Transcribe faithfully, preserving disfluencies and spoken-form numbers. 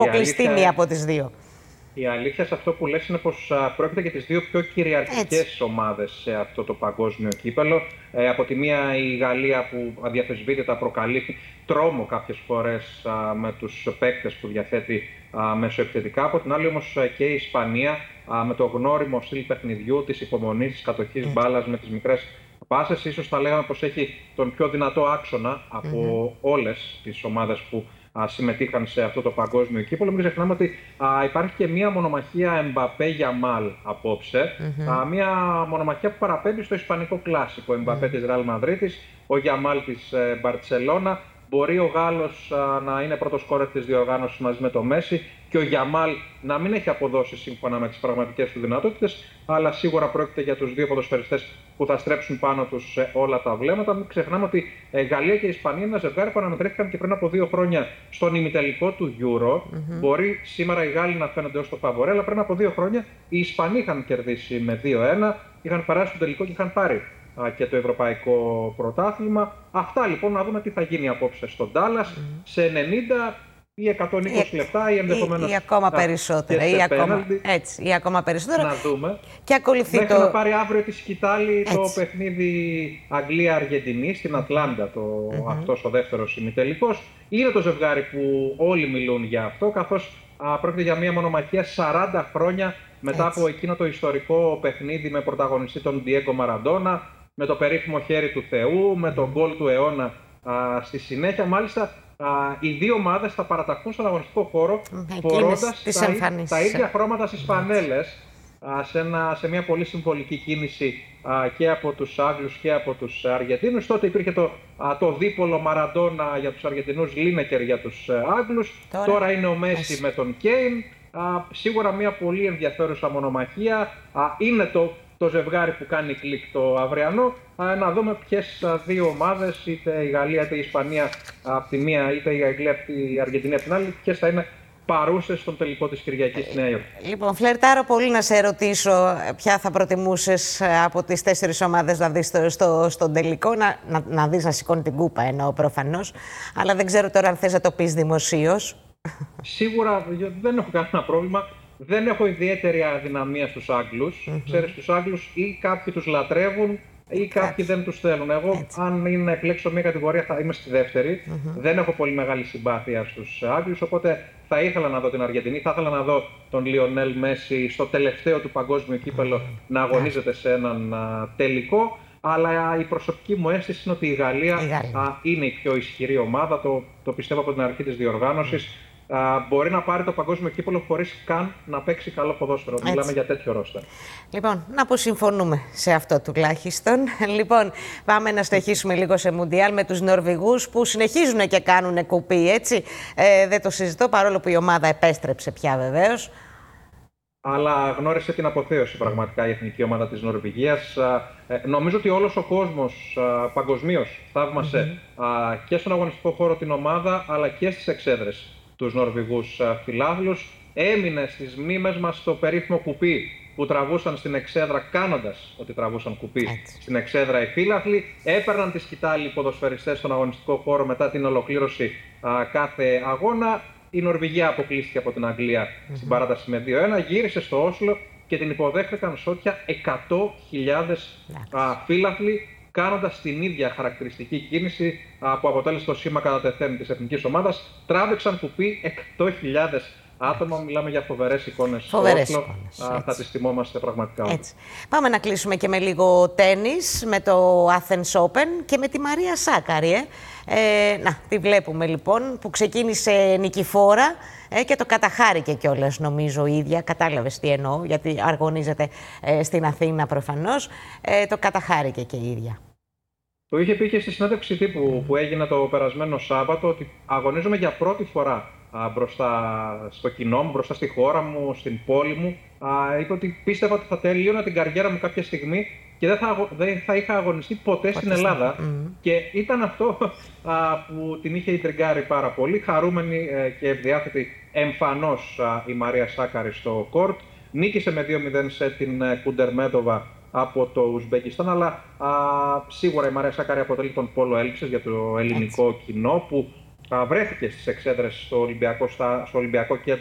αποκλειστεί μία από τις δύο. Η αλήθεια σε αυτό που λες είναι πως α, πρόκειται για τις δύο πιο κυριαρχικές ομάδες σε αυτό το παγκόσμιο κύπελλο. Ε, από τη μία η Γαλλία που αδιαφεσβήτητα προκαλεί τρόμο κάποιες φορές α, με τους παίκτες που διαθέτει α, μεσοεπιθετικά. Από την άλλη όμως και η Ισπανία α, με το γνώριμο στυλ παιχνιδιού, της υπομονής, της κατοχής μπάλας με τις μικρές πάσες. Ίσως θα λέγαμε πως έχει τον πιο δυνατό άξονα από mm-hmm. όλες τις ομάδες που α, συμμετείχαν σε αυτό το παγκόσμιο κύπελλο. Μην ξεχνάμε ότι α, υπάρχει και μία μονομαχία Εμπαπέ-Γιαμάλ απόψε. Mm-hmm. Α, μία μονομαχία που παραπέμπει στο ισπανικό κλάσικο. Εμπαπέ mm-hmm. της Ρεάλ Μαδρίτης, ο Γιαμάλ της ε, Μπαρτσελώνα. Μπορεί ο Γάλλος α, να είναι πρώτος σκόρερ της διοργάνωσης μαζί με το Μέση και ο Γιαμάλ να μην έχει αποδώσει σύμφωνα με τις πραγματικές του δυνατότητες, αλλά σίγουρα πρόκειται για τους δύο ποδοσφαιριστές που θα στρέψουν πάνω τους σε όλα τα βλέμματα. Μην ξεχνάμε ότι η Γαλλία και η Ισπανία είναι ένα ζευγάρι που αναμετρήθηκαν και πριν από δύο χρόνια στον ημιτελικό του Euro. Mm-hmm. Μπορεί σήμερα οι Γάλλοι να φαίνονται ως το φαβορέ, αλλά πριν από δύο χρόνια οι Ισπανοί είχαν κερδίσει με δύο ένα, είχαν περάσει στον τελικό και είχαν πάρει και το ευρωπαϊκό πρωτάθλημα. Αυτά λοιπόν, να δούμε τι θα γίνει απόψε στον Ντάλλας mm. σε ενενήντα ή εκατόν είκοσι ή, λεπτά ή ενδεχομένως ή, ή ακόμα περισσότερα ή ακόμα, έτσι, ή ακόμα περισσότερα. Να δούμε. Και ακολουθεί Μέχρι το... να πάρει αύριο τη σκητάλη το παιχνίδι Αγγλία-Αργεντινή στην Ατλάντα, το, mm-hmm. αυτός ο δεύτερος ημιτελικός. Είναι το ζευγάρι που όλοι μιλούν για αυτό, καθώς α, πρόκειται για μια μονομαχία σαράντα χρόνια μετά έτσι. Από εκείνο το ιστορικό παιχνίδι με πρωταγωνιστή τον Ντιέγκο Μαραντόνα, με το περίφημο χέρι του Θεού, με τον γκολ του αιώνα α, στη συνέχεια. Μάλιστα, α, οι δύο ομάδες θα παραταχθούν στον αγωνιστικό χώρο φορώντας τα, τα ίδια χρώματα στις φανέλες, α, σε, ένα, σε μια πολύ συμβολική κίνηση α, και από τους Άγγλους και από τους Αργεντίνους. Τότε υπήρχε το, α, το δίπολο Μαραντόνα για τους Αργεντινούς, Λίνεκερ για τους Άγγλους. Τώρα, Τώρα είναι ο Μέση με τον Κέιν. Α, σίγουρα μια πολύ ενδιαφέρουσα μονομαχία. Α, είναι το το ζευγάρι που κάνει κλικ το αυριανό. Α, να δούμε ποιες δύο ομάδες, είτε η Γαλλία είτε η Ισπανία από τη μία, είτε η Αγγλία η Αργεντινή από την άλλη, ποιες θα είναι παρούσες στον τελικό της Κυριακής στη Νέα Υόρκη. Λοιπόν, φλερτάρω πολύ να σε ρωτήσω ποια θα προτιμούσες από τις τέσσερις ομάδες να δεις στο, στο, στον τελικό, να, να, να δεις να σηκώνει την κούπα εννοώ προφανώς, αλλά δεν ξέρω τώρα αν θες να το πεις δημοσίως. Σίγουρα δεν έχω κανένα πρόβλημα. Δεν έχω ιδιαίτερη αδυναμία στους Άγγλους. Mm-hmm. Ξέρεις, τους Άγγλους ή κάποιοι τους λατρεύουν ή κάποιοι δεν τους θέλουν. Εγώ, έτσι. Αν είναι να επιλέξω μια κατηγορία, θα είμαι στη δεύτερη. Mm-hmm. Δεν έχω πολύ μεγάλη συμπάθεια στους Άγγλους, οπότε θα ήθελα να δω την Αργεντινή, θα ήθελα να δω τον Λιονέλ Μέση στο τελευταίο του παγκόσμιο κύπελλο mm-hmm. να αγωνίζεται σε έναν α, τελικό. Αλλά η προσωπική μου αίσθηση είναι ότι η Γαλλία, η Γαλλία. Α, είναι η πιο ισχυρή ομάδα. Το, το πιστεύω από την αρχή της διοργάνωσης. Mm-hmm. Uh, μπορεί να πάρει το παγκόσμιο κύπελλο χωρίς καν να παίξει καλό ποδόσφαιρο. Έτσι. Μιλάμε για τέτοιο ρόστερ. Λοιπόν, να αποσυμφωνούμε σε αυτό τουλάχιστον. Λοιπόν, πάμε να στοιχήσουμε λίγο σε Μουντιάλ με τους Νορβηγούς που συνεχίζουν και κάνουν κουπί, έτσι. Ε, δεν το συζητώ, παρόλο που η ομάδα επέστρεψε πια βεβαίως. Αλλά γνώρισε την αποθέωση πραγματικά η εθνική ομάδα της Νορβηγίας. Ε, νομίζω ότι όλος ο κόσμος παγκοσμίως θαύμασε mm-hmm. και στον αγωνιστικό χώρο την ομάδα, αλλά και στις εξέδρες τους Νορβηγούς φιλάθλους. Έμεινε στις μνήμες μας το περίφημο κουπί που τραβούσαν στην εξέδρα, κάνοντας ότι τραβούσαν κουπί έτσι. Στην εξέδρα οι φίλαθλοι. Έπαιρναν τη σκητάλη οι ποδοσφαιριστές στον αγωνιστικό χώρο μετά την ολοκλήρωση α, κάθε αγώνα. Η Νορβηγία αποκλείστηκε από την Αγγλία mm-hmm. στην παράταση με δύο ένα. Γύρισε στο Όσλο και την υποδέχτηκαν σώτια εκατό χιλιάδες φίλαθλοι, κάνοντας την ίδια χαρακτηριστική κίνηση α, που αποτέλεσε το σήμα κατά τεθέν της εθνικής ομάδας. Τράβηξαν κουπί εκατό χιλιάδες άτομα. Μιλάμε για φοβερές εικόνες. Φοβερές Όσλο. εικόνες. Α, θα τις θυμόμαστε πραγματικά. Έτσι. Πάμε να κλείσουμε και με λίγο τένις, με το Athens Open και με τη Μαρία Σάκαρη. Ε. Ε, να, τη βλέπουμε λοιπόν, που ξεκίνησε νικηφόρα ε, και το καταχάρηκε κιόλας, νομίζω η ίδια. Κατάλαβες τι εννοώ, γιατί αγωνίζεται ε, στην Αθήνα προφανώς. Ε, το καταχάρηκε και η ίδια. Το είχε πει και στη συνέντευξη τύπου που έγινε το περασμένο Σάββατο, ότι αγωνίζομαι για πρώτη φορά α, μπροστά στο κοινό μου, μπροστά στη χώρα μου, στην πόλη μου. Α, είπε ότι πίστευα ότι θα τελείωνα την καριέρα μου κάποια στιγμή και δεν θα, δεν θα είχα αγωνιστεί ποτέ στην Ελλάδα. Mm. Και ήταν αυτό α, που την είχε ιντριγκάρει πάρα πολύ. Χαρούμενη ε, και ευδιάθετη εμφανώς α, η Μαρία Σάκαρη στο κόρτ. Νίκησε με δύο μηδέν σε την ε, Κουντερμέντοβα από το Ουσμπεκιστάν, αλλά α, σίγουρα η Μαρία Σάκαρη αποτελεί τον πόλο έλξης για το ελληνικό Έτσι. κοινό, που βρέθηκε στις εξέδρες στο Ολυμπιακό, στο Ολυμπιακό Κέντρο